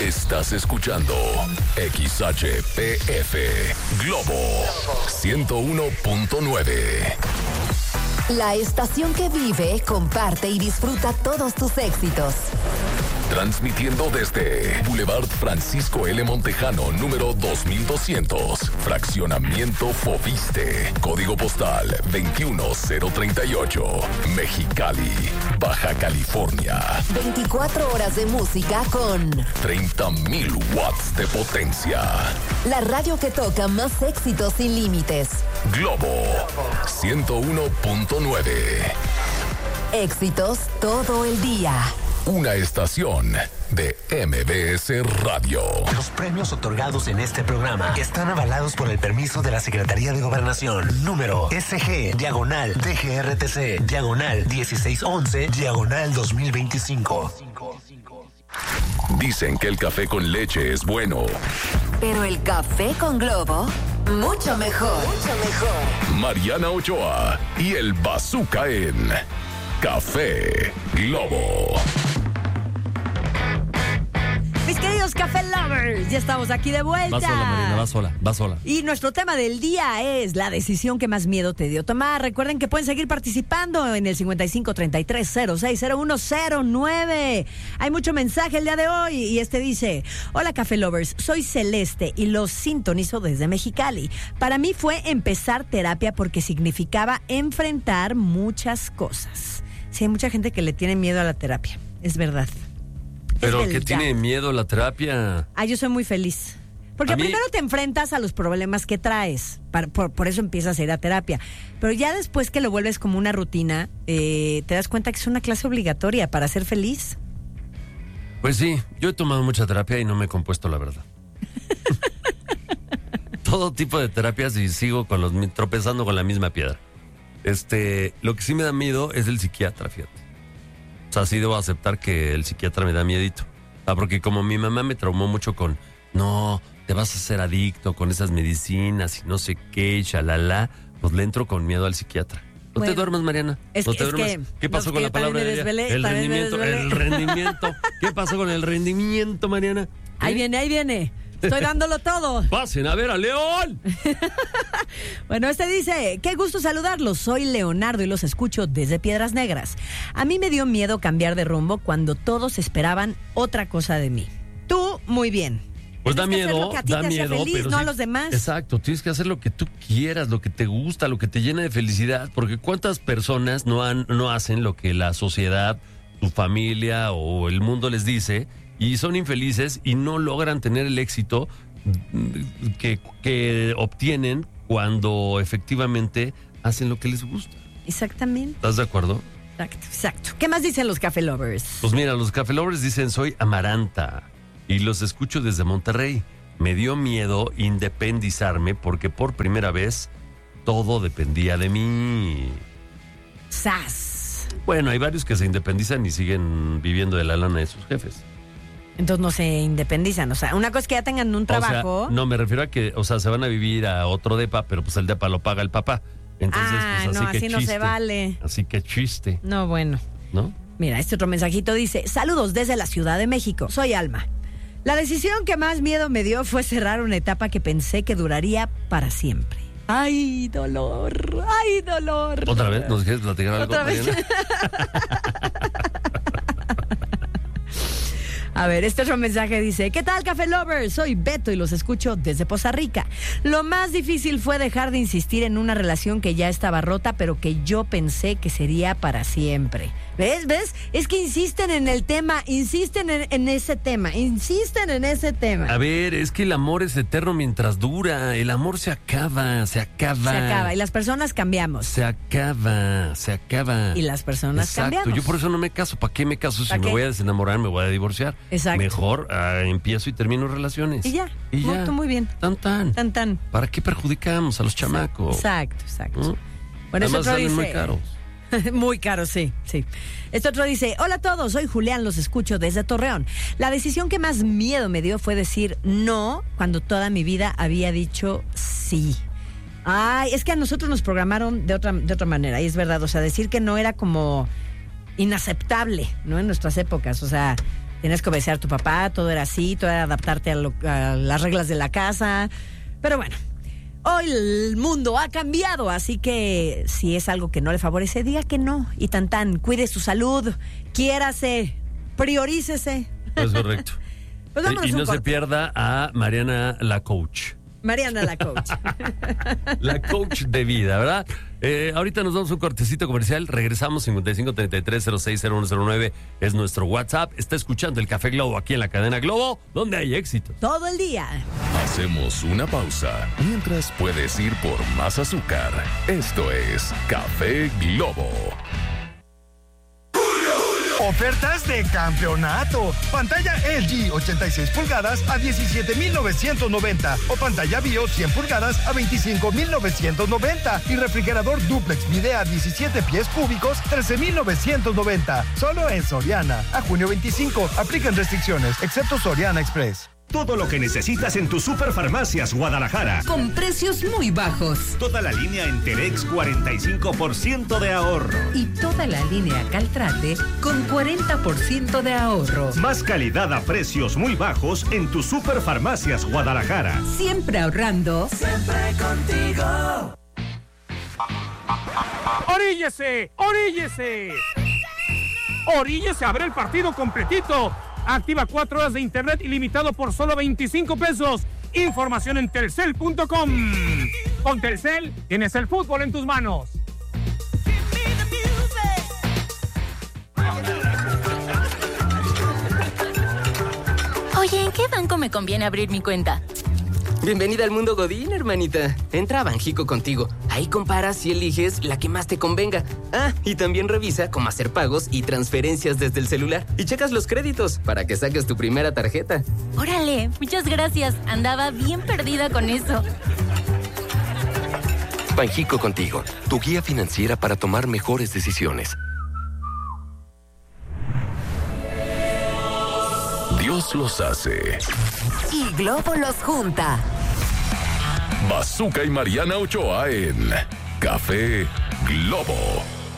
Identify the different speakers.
Speaker 1: Estás escuchando XHPF Globo 101.9.
Speaker 2: La estación que vive, comparte y disfruta todos tus éxitos.
Speaker 1: Transmitiendo desde Boulevard Francisco L. Montejano, número 2200, Fraccionamiento Foviste, Código Postal 21038, Mexicali, Baja California.
Speaker 2: 24 horas de música con
Speaker 1: 30,000 watts de potencia.
Speaker 2: la radio que toca más éxitos sin límites.
Speaker 1: Globo 101.9.
Speaker 2: Éxitos todo el día.
Speaker 1: Una estación de MBS Radio.
Speaker 3: Los premios otorgados en este programa están avalados por el permiso de la Secretaría de Gobernación. Número SG/DGRTC/1611/2025.
Speaker 1: Dicen que el café con leche es bueno.
Speaker 2: Pero el café con Globo, mucho mejor. Mucho mejor.
Speaker 1: Mariana Ochoa y el Bazooka en Café Globo.
Speaker 4: Mis queridos Café Lovers, ya estamos aquí de vuelta.
Speaker 5: Va sola, Mariana, va sola.
Speaker 4: Y nuestro tema del día es la decisión que más miedo te dio tomar. Recuerden que pueden seguir participando en el 5533060109. Hay mucho mensaje el día de hoy y este dice: hola Café Lovers, soy Celeste y los sintonizo desde Mexicali. Para mí fue empezar terapia porque significaba enfrentar muchas cosas. Sí, hay mucha gente que le tiene miedo a la terapia, es verdad.
Speaker 5: Pero que tiene miedo a la terapia.
Speaker 4: Yo soy muy feliz. Porque primero te enfrentas a los problemas que traes. Por eso empiezas a ir a terapia. Pero ya después que lo vuelves como una rutina, te das cuenta que es una clase obligatoria para ser feliz.
Speaker 5: Pues sí, yo he tomado mucha terapia y no me he compuesto, la verdad. Todo tipo de terapias y sigo tropezando con la misma piedra. Lo que sí me da miedo es el psiquiatra, fíjate. O sea, sí debo aceptar que el psiquiatra me da miedito. Porque como mi mamá me traumó mucho con, no, te vas a hacer adicto con esas medicinas y no sé qué, chalala, pues le entro con miedo al psiquiatra. ¿No te duermas, Mariana? ¿No te duermas? ¿Qué pasó con la palabra de ella? El rendimiento. ¿Qué pasó con el rendimiento, Mariana?
Speaker 4: Ahí viene. Estoy dándolo todo.
Speaker 5: Pasen a ver a León.
Speaker 4: Bueno, dice: qué gusto saludarlos. Soy Leonardo y los escucho desde Piedras Negras. A mí me dio miedo cambiar de rumbo cuando todos esperaban otra cosa de mí. Tú, muy bien.
Speaker 5: Pues da miedo,
Speaker 4: feliz,
Speaker 5: pero
Speaker 4: no
Speaker 5: sí,
Speaker 4: a los demás.
Speaker 5: Exacto, tienes que hacer lo que tú quieras, lo que te gusta, lo que te llena de felicidad, porque cuántas personas no hacen lo que la sociedad, su familia o el mundo les dice y son infelices y no logran tener el éxito que obtienen cuando efectivamente hacen lo que les gusta.
Speaker 4: Exactamente.
Speaker 5: ¿Estás de acuerdo?
Speaker 4: Exacto. ¿Qué más dicen los Café Lovers?
Speaker 5: Pues mira, los Café Lovers dicen: soy Amaranta y los escucho desde Monterrey. Me dio miedo independizarme porque por primera vez todo dependía de mí.
Speaker 4: ¡Sas!
Speaker 5: Bueno, hay varios que se independizan y siguen viviendo de la lana de sus jefes.
Speaker 4: Entonces no se independizan. O sea, una cosa es que ya tengan un trabajo.
Speaker 5: O sea, no, me refiero a que, se van a vivir a otro depa, pero pues el depa lo paga el papá. Entonces, pues
Speaker 4: así no se vale.
Speaker 5: Así que chiste.
Speaker 4: No, bueno.
Speaker 5: ¿No?
Speaker 4: Mira, otro mensajito dice: saludos desde la Ciudad de México. Soy Alma. La decisión que más miedo me dio fue cerrar una etapa que pensé que duraría para siempre. ¡Ay, dolor! ¡Ay, dolor!
Speaker 5: ¿Otra vez? ¿Nos quieres platicar algo,
Speaker 4: ¿Otra vez?
Speaker 5: Mariana?
Speaker 4: A ver, otro mensaje dice: ¿qué tal, Café Lovers? Soy Beto y los escucho desde Poza Rica. Lo más difícil fue dejar de insistir en una relación que ya estaba rota, pero que yo pensé que sería para siempre. ¿Ves? Es que insisten en el tema, insisten en ese tema.
Speaker 5: A ver, es que el amor es eterno mientras dura. El amor se acaba.
Speaker 4: Y las personas cambiamos.
Speaker 5: Se acaba.
Speaker 4: Y las personas cambiamos.
Speaker 5: Yo por eso no me caso. ¿Para qué me caso? Si me voy a desenamorar, me voy a divorciar.
Speaker 4: Exacto.
Speaker 5: Mejor empiezo y termino relaciones.
Speaker 4: Y ya. Muy bien.
Speaker 5: Tan. ¿Para qué perjudicamos a los chamacos?
Speaker 4: Exacto. Bueno,
Speaker 5: además
Speaker 4: eso
Speaker 5: salen
Speaker 4: dice...
Speaker 5: muy caros.
Speaker 4: Muy caro, sí. Otro dice: hola a todos, soy Julián, los escucho desde Torreón. La decisión que más miedo me dio fue decir no cuando toda mi vida había dicho sí. Ay, es que a nosotros nos programaron de otra manera, y es verdad, o sea, decir que no era como inaceptable, ¿no? En nuestras épocas, o sea, tenías que obedecer a tu papá, todo era así, todo era adaptarte a las reglas de la casa. Pero bueno, hoy el mundo ha cambiado, así que si es algo que no le favorece, diga que no. Y cuide su salud, quiérase, priorícese.
Speaker 5: Es correcto.
Speaker 4: Pues vámonos
Speaker 5: y no
Speaker 4: un
Speaker 5: se
Speaker 4: corte.
Speaker 5: pierda a Mariana la coach.
Speaker 4: Mariana la coach.
Speaker 5: La coach de vida, ¿verdad? Ahorita nos damos un cortecito comercial. Regresamos. 5533060109 es nuestro WhatsApp. Está escuchando el Café Globo aquí en la cadena Globo, donde hay éxito.
Speaker 4: Todo el día.
Speaker 1: Hacemos una pausa mientras puedes ir por más azúcar. Esto es Café Globo.
Speaker 6: Ofertas de campeonato. Pantalla LG 86 pulgadas a 17,990 o pantalla BIOS 100 pulgadas a 25,990 y refrigerador dúplex Midea 17 pies cúbicos 13,990. Solo en Soriana. A junio 25. Aplican restricciones, excepto Soriana Express.
Speaker 7: Todo lo que necesitas en tu Superfarmacias Guadalajara.
Speaker 8: Con precios muy bajos.
Speaker 7: Toda la línea Enterex 45% de ahorro.
Speaker 8: Y toda la línea Caltrate con 40% de ahorro.
Speaker 7: Más calidad a precios muy bajos en tu Superfarmacias Guadalajara.
Speaker 8: Siempre ahorrando.
Speaker 9: Siempre contigo.
Speaker 10: ¡Oríllese! ¡Oríllese! ¡Oríllese a ver el partido completito! Activa 4 horas de internet ilimitado por solo 25 pesos. Información en telcel.com. Con Telcel tienes el fútbol en tus manos.
Speaker 11: Oye, ¿en qué banco me conviene abrir mi cuenta?
Speaker 12: Bienvenida al mundo Godín, hermanita. Entra a Banjico Contigo. Ahí comparas y eliges la que más te convenga. Ah, y también revisa cómo hacer pagos y transferencias desde el celular. Y checas los créditos para que saques tu primera tarjeta.
Speaker 11: Órale, muchas gracias. Andaba bien perdida con eso.
Speaker 3: Banjico Contigo, tu guía financiera para tomar mejores decisiones.
Speaker 1: Dios los hace.
Speaker 2: Y Globo los junta.
Speaker 1: Bazooka y Mariana Ochoa en Café Globo.